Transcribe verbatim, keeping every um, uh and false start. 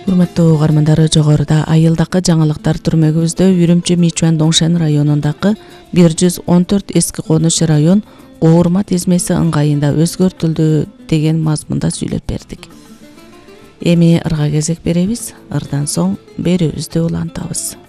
Урматтуу угармандар, жогоруда айылдакы жаңылыктар түрмөгүбүздө Үрүмчү Мичуан Доңшен районундагы бир жүз он төрт эски конуш район Оормат измеси ыңгайында өзгөртүлдү деген мазмунда сүйлөп бердик. Эми ырга кезек беребиз, ырдан соң берүүбүздү улантабыз.